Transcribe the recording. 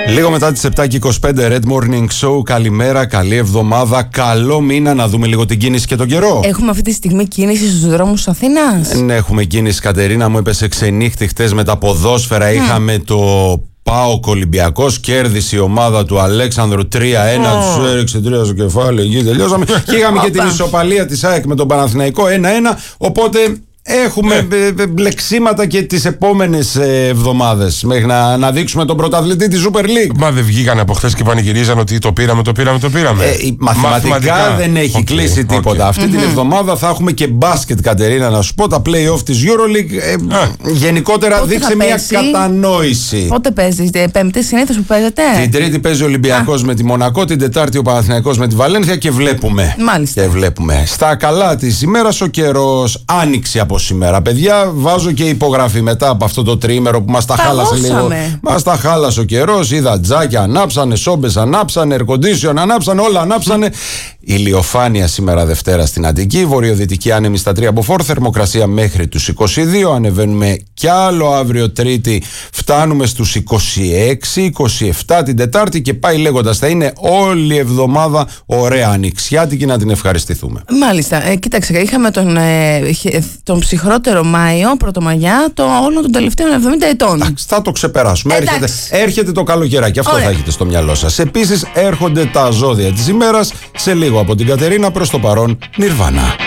Λίγο μετά τις 7:25 Red Morning Show. Καλημέρα, καλή εβδομάδα, καλό μήνα. Να δούμε λίγο την κίνηση και τον καιρό. Έχουμε αυτή τη στιγμή κίνηση στους δρόμους της Αθήνας. Έχουμε κίνηση, Κατερίνα μου. Έπεσε ξενύχτη χτες με τα ποδόσφαιρα. Είχαμε το ΠΑΟΚ Ολυμπιακός. Κέρδισε η ομάδα του Αλέξανδρου 3-1. Τους έριξε 3 στο κεφάλι. Εκεί τελειώσαμε. Και είχαμε και την ισοπαλία της ΑΕΚ με τον Παναθηναϊκό 1-1. Οπότε έχουμε μπλεξίματα και τις επόμενες εβδομάδες μέχρι να δείξουμε τον πρωταθλητή της Super League. Μα δεν βγήκαν από χθες και πανηγυρίζαν ότι το πήραμε. Μαθηματικά δεν έχει κλείσει τίποτα. Αυτή την εβδομάδα θα έχουμε και μπάσκετ, Κατερίνα, να σου πω. Τα play-off της EuroLeague. Γενικότερα Πότε δείξε μια κατανόηση. Πότε παίζει, Πέμπτη συνήθως που παίζετε? Την Τρίτη παίζει ο Ολυμπιακός με τη Μονακό, την Τετάρτη ο Παναθηναϊκός με τη Βαλένθια και βλέπουμε. Μάλιστα. Και βλέπουμε. Στα καλά της ημέρας ο καιρός άνοιξε από σήμερα. Παιδιά, βάζω και υπογραφή μετά από αυτό το τριήμερο που μας τα χάλασε λίγο. Μας τα χάλασε ο καιρός. Είδα τζάκια ανάψανε, σόμπες ανάψανε, air condition ανάψανε, όλα ανάψανε. Ηλιοφάνεια σήμερα Δευτέρα στην Αττική. Βορειοδυτική άνεμη στα 3 μποφόρ. Θερμοκρασία μέχρι τους 22. Ανεβαίνουμε κι άλλο αύριο Τρίτη. Φτάνουμε στους 26, 27 την Τετάρτη και πάει λέγοντας. Θα είναι όλη η εβδομάδα ωραία ανοιξιάτικη, να την ευχαριστηθούμε. Μάλιστα. Κοίταξε, είχαμε τον ψυχρότερο Μάιο, Πρωτομαγιά, όλων των τελευταίων 70 ετών. Εντάξει, θα το ξεπεράσουμε. Έρχεται το καλοκαιράκι. Αυτό θα έχετε στο μυαλό σας. Επίσης έρχονται τα ζώδια της ημέρας σε λίγο από την Κατερίνα. Προς το παρόν, Νιρβάνα.